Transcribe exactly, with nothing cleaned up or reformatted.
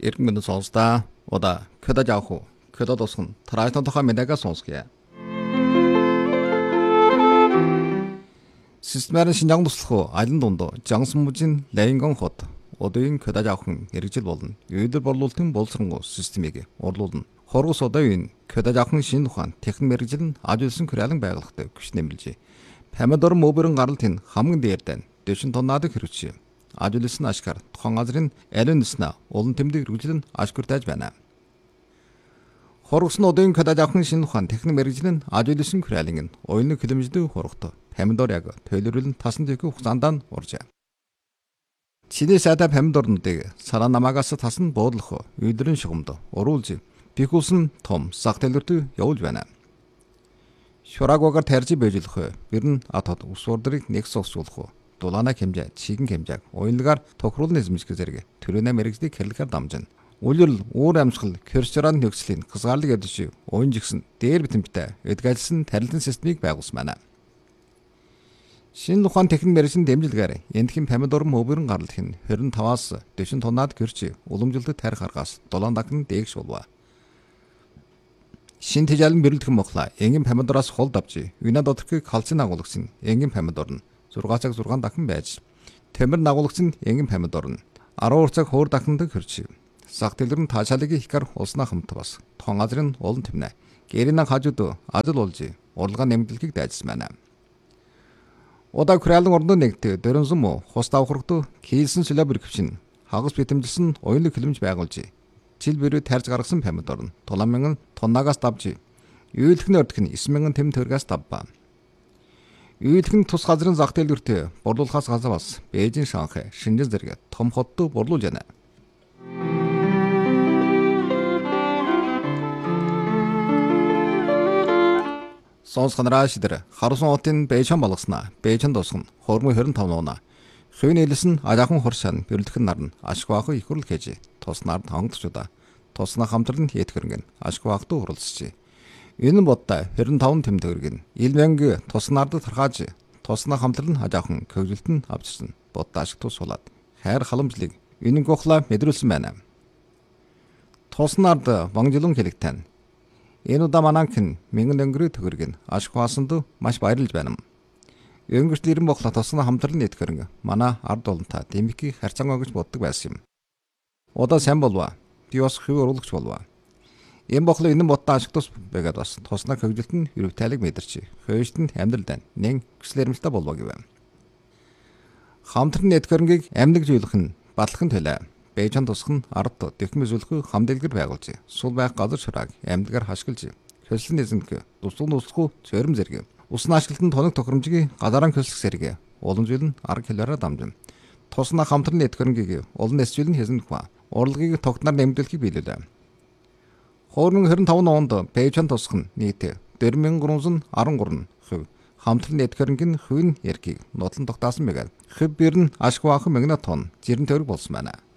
Иргэн мэнд сонсдаа. Удаа көдөж авах уу? Көдөд усгын тараажны тухай мэдэгээ сонсгоё. Системээр шинжаан туслах уу? Алин дунд Жансан мужийн Лайнгон хот одын көдөж авахын хэрэгжил болно. Үйдэр борлуулалтын боловсронгуй системийг урлуулна. Хоргос одын көдөж авахын шинэ ухаан техник мэргэжил нь ажигласан күрэлэн байгууллагатай күч нэмэлжээ. Помидор мөбөрөн гаралт нь хамгийн дээрдэн дэшин тоннадыг хэрэгжиж ажигласан ашгаар тухайн газрын ариун нэснэ улан тэмдэг хэрэгжил нь ашгүртэж байна. Хоргос одын көдөж авахын шинэ ухаан техник мэргэжил нь ажигласан күрэлэн нь оюуны хөлөмжлөг хоргот помидор яг төлөвлөрөл тасан дэхүү хугацаанд нь уржээ. Чиний сайда помидорнуудыг сараа намаагаас тасан буудлах үйдрэн шугамд уруулж пикулсан том сах төлөвлөртөд явуулж байна. Шураагаагаар тарьж бэжлэх бэр нь атод ус урдрыг нэгс усуулах дулаана хэмжээ чигэн хэмжээг уянлагаар тохируулны эзэмших зэрэг төрөнө мэрэгжлийг хэрлэхээр дамжина. Үлрэл уур амьсгал кэрчран нөхцөлийн хязгаарлаг ядаж уян жигсэн дээр битэмжтэй эдгэлсэн тарилтын системийг байгуулсан байна. Шинэ ухаан техник мэргэжлийн дэмжлэгээр эндхэн помидор мөбөрөн гаралх нь двадцать таваас дэшин тоннад гэрч уламжилдаг тарих аргаас дулаан дахин дээгш болов. Шинэ тэжээлэн бэрэлдэх мохла энгийн помидороос хол давж вина доторхыг калцин агуулгасан энгийн помидор нь сix цаг six дахин байж темир нагуулгасан энгийн помидор нь twelve цаг хуур дахиндаг хөрч сах дэлгэрэн таашаалыг ихгэр улснаа хамт бас тон газрын олон тэмнэ гэрийн хажууд ажил болж урлагаа нэмэлтгийг дайжсан байна. Удаа күрэлэн ордон нэгт дөрөнсөн мө хус давхрагт хийлсэн сүлээ бэрхвчин хагас битэмжилсэн уянлаг хөлөмж байгуулж жил бэрүү тарьж гаргасан помидор нь seven thousand тоннагаас давж үйлхэн өрдөх нь nine thousand тэм төгрөгөөс давбаа. Үйлхэн тус газрын зах дэлгүүртээ борлуулахаас газраас Бээжин, Шанхай, Шинжэн зэрэг том хотод борлуулж байна. Сонсгонраа шидэр харусан хотын Бээжин болгосноо Бээжин тусган хормой twenty-five нуuna хувийн нийлсэн ажаахан хоршаан бэрлэхэн нарн ашгваах их хурл хийж туснаар хангалтчуда тусна хамтран хийх хөрөнгө ашгваахт уралсчээ. Энэ бодтой twenty-five тэм төгрөг нь илмэнг туснаард тархааж тусна хамтран ажаахан көвжөлтөнд авчирсан бодтой ашиг тус суулаад хайр халамжлыг энэ гохла мэдрүүлсэн байна. Туснаард вангжилун хэлэгтэн энэ удаа мананхын мянган өнгөрөө төгрөг нь ашгваасанд маш баярлж байна. Өнгөрт ирэн бохла тусна хамтран нийт хөрөнгө манай ард олонтой дэмбикийг харьцангуй гэж боддог байсан юм. Удаа сайн болов. Би бас хөв уруулагч болов. Энэ бохлоо энэ бодтой ашиг тус байгаад бас тусна хөгжилт нь хэрэгтайлэг мэдэрч хөөжт нь амьдралд нэн хүслэрэмжтэй болов гэв. Хамтран нийт хөрөнгийг амьдаг зүйлх нь батлахын төлөө Бээжин тусган ард дэхмэс үлхүү хам дэлгэр байгуулж сул байх газар шурааг амьдгаар хашгилж хөлсөн эзэмх тусган услахгүй цөөрөм зэрэг усны ашиглалтын тоног тохиромжийг гадаран хөлсөх зэрэг улам зүйл нь арга хэлээрээ дамжин тусна хамтран нийт хөрөнгийг улан нэсжүүл нь хэзэн хва урлагийг тогтноор нэмэгдүүлэхийг биелүүлээ. twenty twenty-five онд Бээжин тусган нийт four thousand three hundred thirty-three хамтран нийт хөрөнгөний хувийн эрхийг нотлон тогтаасан байгаад хөв бэр нь ашгваах мянга тонн жирэн төгрөг болсон байна.